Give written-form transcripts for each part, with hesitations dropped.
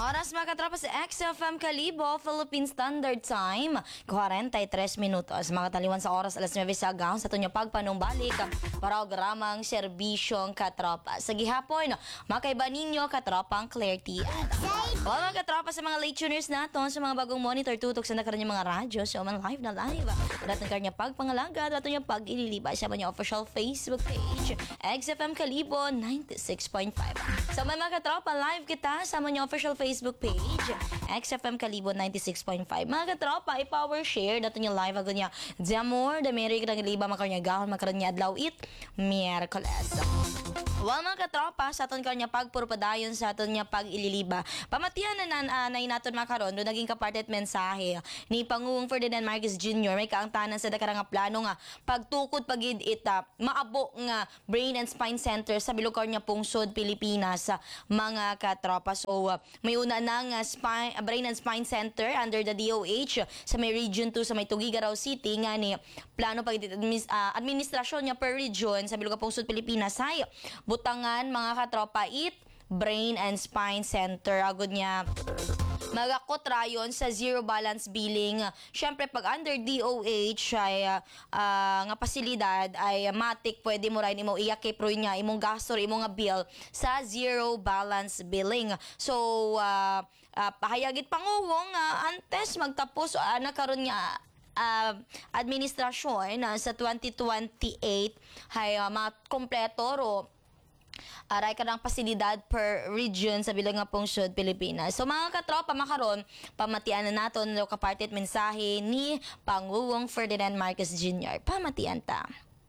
Oras mga katropa sa XFM Kalibo, Philippine Standard Time, 43 minutos. Mga taliwan sa oras alas 9 sa agaw sa tunyo pagpanumbalik programang serbisyong katropa. Sa gihapon, makaiba ninyo katropang Clarity. O mga katropa sa mga late tuners nato, sa mga bagong monitor tutok sa nakaranyang mga radyo, so man live na live. Dato kanya pagpangalaga, dato niya pag-ililiba sa mga official Facebook page, XFM Kalibo 96.5. So mga katropa, live kita sa mga official Facebook page, XFM Kalibo 96.5. Mga katropa, i-power share dato niya live agad niya. Diamor, damiri ka liba makaranya gahon, makaranya adlaw it, Miyerkules. Well, mga katropa, sa aton kanya pagpurpadayon sa aton niya pag-ililiba. Pamatiyan na naton makaron, doon naging kapartet mensahe ni Pangulong Ferdinand Marcos Jr. May kaangtanan sa dakarang plano nga pagtukod pagid-ita, maabo nga Brain and Spine Center sa Bilucar niya Pungsod, Pilipinas, mga katropa. So, may una nang Brain and Spine Center under the DOH sa may Region 2 sa may Tugigaraw City nga ni plano administrasyon niya per region sa Bilucar Pungsod, Pilipinas ay butangan mga katropa Brain and Spine Center. Agad niya magakot rayon sa zero balance billing. Siyempre, pag under DOH ay nga pasilidad ay matik pwede mo rin imo iyakip ro niya imong gasto imong nga bill sa zero balance billing. So pahayagit pangulong antes magtapos nakaroon nga administrasyon sa 2028 ay kompleto ro aray ka ng pasilidad per region sa bilang nga Pungsod, Pilipinas. So mga katropa, makaron, pamatian na naton lo kapartit mensahe ni Pangulong Ferdinand Marcos Jr. Pamatian ta.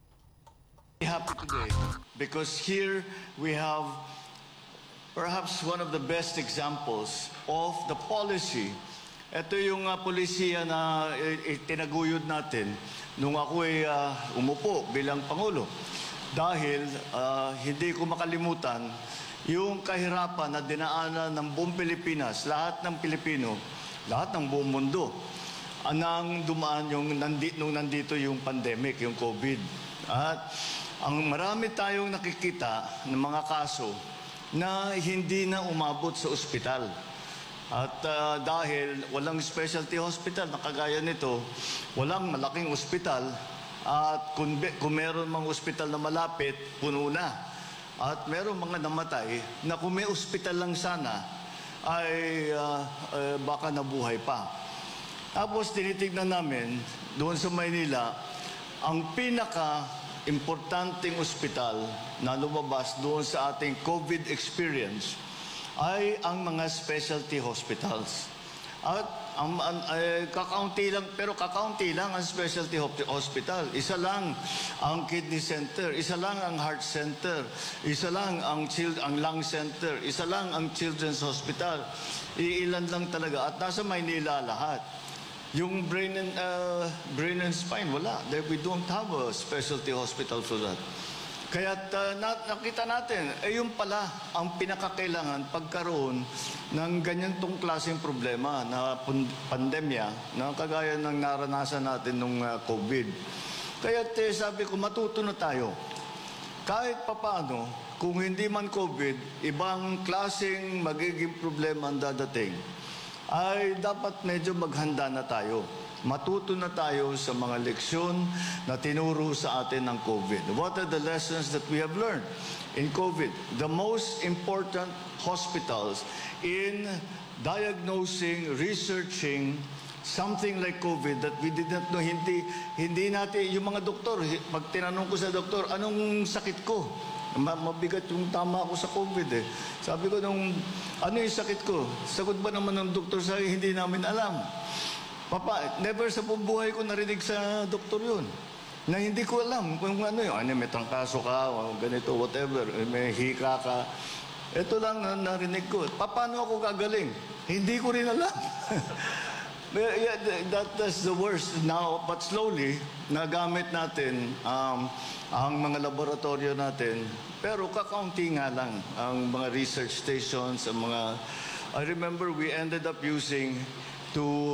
Happy today because here we have perhaps one of the best examples of the policy. Ito yung polisiya na tinaguyod natin nung ako ay umupo bilang Pangulo. Dahil hindi ko makalimutan yung kahirapan na dinaanan ng buong Pilipinas, lahat ng Pilipino, lahat ng buong mundo, nang dumaan nung nandito yung pandemic, yung COVID. At ang marami tayong nakikita ng mga kaso na hindi na umabot sa ospital. At dahil walang specialty hospital na kagaya nito, walang malaking ospital, at kung meron mga ospital na malapit, puno na. At meron mga namatay na kung may ospital lang sana, ay baka nabuhay pa. Tapos tinitignan namin, doon sa Maynila, ang pinaka-importanting ospital na lumabas doon sa ating COVID experience ay ang mga specialty hospitals. At kakaunti lang, pero kakaunti lang ang specialty hospital. Isa lang ang kidney center, isa lang ang heart center, isa lang ang lung center, isa lang ang children's hospital. Iilan lang talaga. At nasa Maynila lahat. Yung brain and spine, wala. We don't have a specialty hospital for that. Kaya nakita natin, yung pala ang pinakakailangan pagkaroon ng ganyantong klaseng problema na pandemya na kagaya ng naranasan natin nung COVID. Kaya sabi ko, matuto na tayo. Kahit papaano, kung hindi man COVID, ibang klaseng magiging problema ang dadating, ay dapat medyo maghanda na tayo. Matuto na tayo sa mga leksyon na tinuro sa atin ng COVID. What are the lessons that we have learned in COVID? The most important hospitals in diagnosing, researching something like COVID that we did not know. Hindi natin, yung mga doktor, pag tinanong ko sa doktor, anong sakit ko? Mabigat yung tama ako sa COVID eh. Sabi ko ano yung sakit ko? Sagot ba naman ng doktor sa hindi namin alam. Papa, never sa buong buhay ko narinig sa doktor yun. Na hindi ko alam kung ano yun. May trangkaso ka, o ganito, whatever. May hika ka. Ito lang na narinig ko. Paano ako gagaling? Hindi ko rin alam. Yeah, that's the worst now. But slowly, nagamit natin ang mga laboratorio natin. Pero kakaunti nga lang ang mga research stations, ang mga... I remember we ended up using to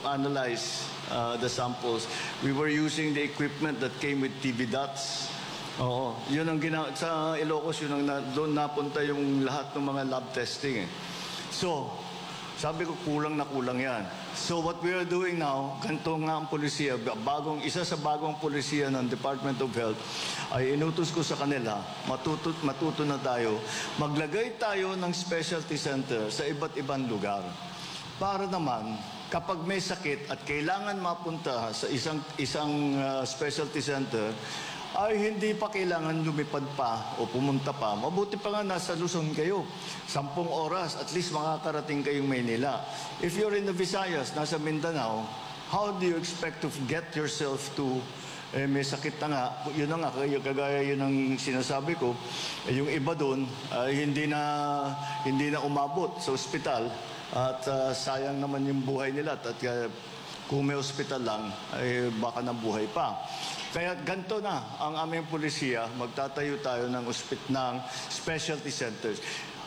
analyze the samples. We were using the equipment that came with TV dots. Oo, yun ang sa Ilocos, yun ang doon napunta yung lahat ng mga lab testing eh. So, sabi ko kulang na kulang yan. So what we are doing now, ganito nga ang polisiya, isa sa bagong polisiya ng Department of Health, ay inutos ko sa kanila, matuto na tayo, maglagay tayo ng specialty center sa iba't ibang lugar. Para naman, kapag may sakit at kailangan mapunta sa isang specialty center, ay hindi pa kailangan lumipad pa o pumunta pa. Mabuti pa nga nasa Luzon kayo. 10 oras, at least makakarating kayong Maynila. If you're in the Visayas, nasa Mindanao, how do you expect to get yourself to may sakit na nga, yun na nga, kagaya yun ang sinasabi ko, yung iba doon, hindi na umabot sa ospital at sayang naman yung buhay nila at kung may ospital lang, ay baka nabuhay pa. Kaya ganito na ang aming polisiya, magtatayo tayo ng specialty centers.